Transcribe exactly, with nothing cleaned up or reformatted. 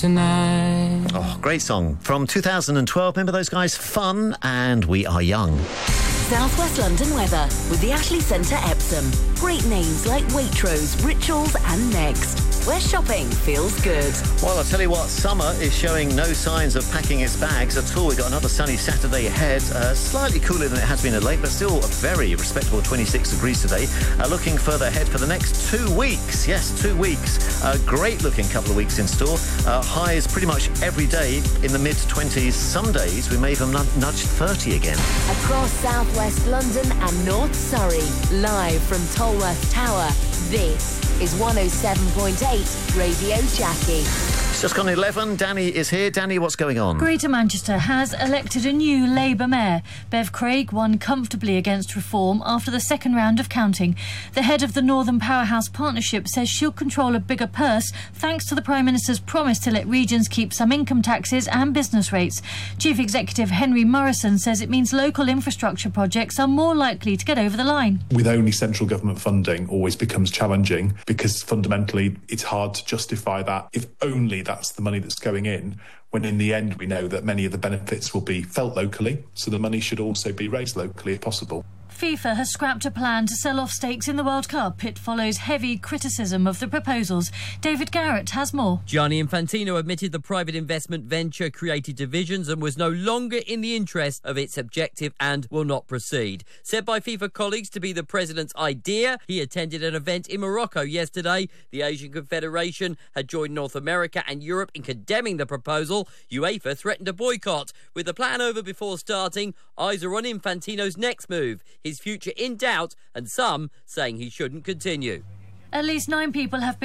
tonight. Oh, great song from two thousand twelve. Remember those guys? Fun and We Are Young. South West London weather with the Ashley Centre Epsom. Great names like Waitrose, Rituals and Next, where shopping feels good. Well, I'll tell you what, summer is showing no signs of packing its bags at all. We've got another sunny Saturday ahead, uh, slightly cooler than it has been of late, but still a very respectable twenty-six degrees today. Uh, looking further ahead for the next two weeks. Yes, two weeks. A great looking couple of weeks in store. Uh, highs pretty much every day in the mid twenties. Some days we may even nudge thirty again. Across South West London and North Surrey, live from Tolworth Tower, this is one oh seven point eight Radio Jackie. It's just gone eleven. Danny is here. Danny, what's going on? Greater Manchester has elected a new Labour mayor. Bev Craig won comfortably against reform after the second round of counting. The head of the Northern Powerhouse Partnership says she'll control a bigger purse thanks to the Prime Minister's promise to let regions keep some income taxes and business rates. Chief Executive Henry Morrison says it means local infrastructure projects are more likely to get over the line. With only central government funding always becomes challenging because fundamentally it's hard to justify that if only that's the money that's going in, when in the end we know that many of the benefits will be felt locally, so the money should also be raised locally if possible. FIFA has scrapped a plan to sell off stakes in the World Cup. It follows heavy criticism of the proposals. David Garrett has more. Gianni Infantino admitted the private investment venture created divisions and was no longer in the interest of its objective and will not proceed. Said by FIFA colleagues to be the president's idea, he attended an event in Morocco yesterday. The Asian Confederation had joined North America and Europe in condemning the proposal. UEFA threatened a boycott. With the plan over before starting, eyes are on Infantino's next move. His future in doubt, and some saying he shouldn't continue. At least nine people have been